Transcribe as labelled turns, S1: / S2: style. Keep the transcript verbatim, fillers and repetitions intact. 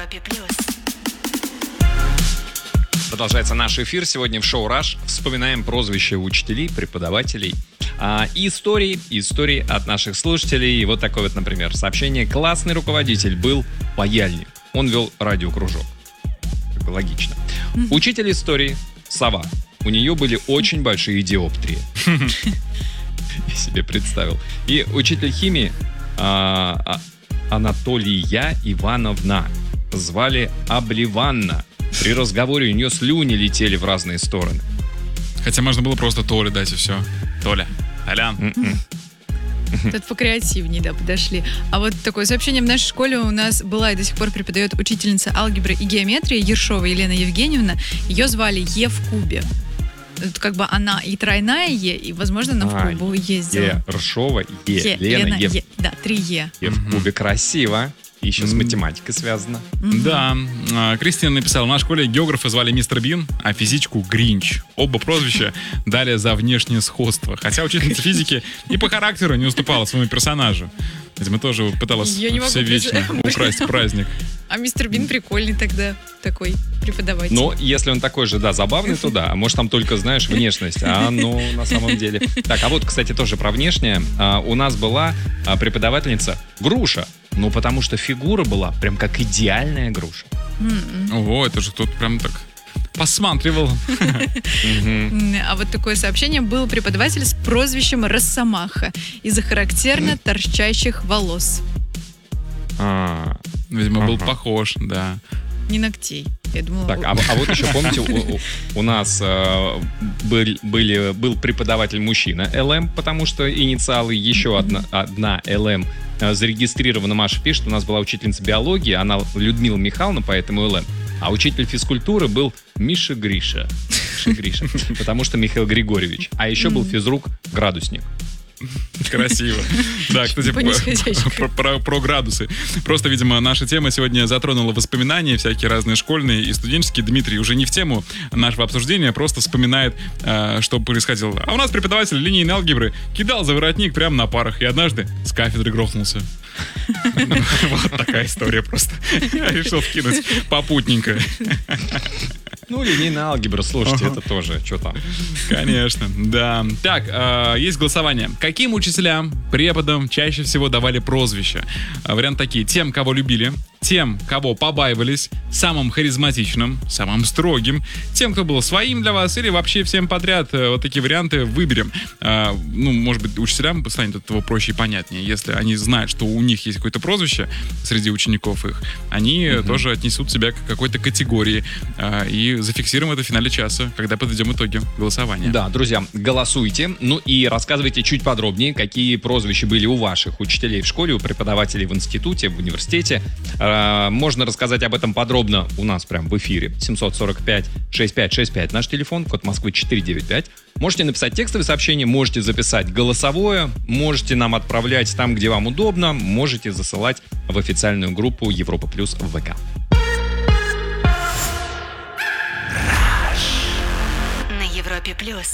S1: Европе плюс.
S2: Продолжается наш эфир. Сегодня в шоу «Раш» вспоминаем прозвища учителей, преподавателей а, и истории, истории от наших слушателей. И вот такое вот, например, сообщение. Классный руководитель был паяльник. Он вел радиокружок. Как бы логично. Mm-hmm. Учитель истории — сова. У нее были очень большие диоптрии. Я себе представил. И учитель химии а, Анатолия Ивановна. Звали Обливанна. При разговоре у нее слюни летели в разные стороны.
S3: Хотя можно было просто Толя дать, и все. Толя, Толян.
S4: Тут покреативнее, да, подошли. А вот такое сообщение: в нашей школе у нас была и до сих пор преподает учительница алгебры и геометрии Ершова Елена Евгеньевна. Ее звали Е в кубе. Это как бы она и тройная Е, и, возможно, она а, в кубу ездила.
S2: Ершова, Е,
S4: Е,
S2: Лена,
S4: Лена,
S2: Е.
S4: Е. Да, три Е.
S2: Е в кубе, красиво. И еще с математикой связано.
S3: Mm-hmm. Да. Кристина написала: в нашей школе географа звали Мистер Бин, а физичку Гринч. Оба прозвища дали за внешнее сходство. Хотя учительница физики и по характеру не уступала своему персонажу. Видимо, тоже пыталась все вечно украсть праздник.
S4: А мистер Бин прикольный тогда, такой преподаватель.
S2: Ну, если он такой же, да, забавный, то да. А может, там только, знаешь, внешность. А ну, на самом деле. Так, а вот, кстати, тоже про внешнее. А, у нас была а, преподавательница Груша. Ну, потому что фигура была прям как идеальная груша.
S4: Mm-mm.
S3: Ого, это же тут прям так посматривал.
S4: А вот такое сообщение: был преподаватель с прозвищем Росомаха из-за характерно торчащих волос.
S2: А,
S3: видимо,
S2: ага.
S3: был похож, да.
S4: Не ногтей. Я думала...
S2: Так, а, а вот еще помните, у, у нас э, был, были, был преподаватель мужчина эл эм, потому что инициалы еще одна, одна эл эм э, зарегистрирована. Маша пишет, у нас была учительница биологии, она Людмила Михайловна, поэтому эл эм. А учитель физкультуры был Миша Гриша. Миша Гриша. Потому что Михаил Григорьевич. А еще был физрук Градусник.
S3: Красиво. Да, кстати, про, про, про градусы. Просто, видимо, наша тема сегодня затронула воспоминания, всякие разные школьные и студенческие. Дмитрий уже не в тему нашего обсуждения, просто вспоминает, э, что происходило. А у нас преподаватель линейной алгебры кидал за воротник прямо на парах и однажды с кафедры грохнулся. Вот такая история просто. Я решил вкинуть попутненько.
S2: Ну, линейная алгебра, слушайте, это тоже, что там?
S3: Конечно, да. Так, э, есть голосование. Каким учителям, преподам чаще всего давали прозвища? Варианты такие: тем, кого любили, тем, кого побаивались, самым харизматичным, самым строгим, тем, кто был своим для вас, или вообще всем подряд. Вот такие варианты выберем. Э, ну, может быть, учителям станет от этого проще и понятнее. Если они знают, что у них есть какое-то прозвище среди учеников их, они угу. тоже отнесут себя к какой-то категории. Э, и зафиксируем это в финале часа, когда подведем итоги голосования.
S2: Да, друзья, голосуйте. Ну и рассказывайте чуть подробнее, какие прозвища были у ваших учителей в школе, у преподавателей в институте, в университете. Э, можно рассказать об этом подробно у нас прям в эфире. семь сорок пять шестьдесят пять шестьдесят пять наш телефон, код Москвы четыре девять пять. Можете написать текстовое сообщение, можете записать голосовое, можете нам отправлять там, где вам удобно, можете засылать в официальную группу Европа Плюс в ВК.
S1: На Европе Плюс.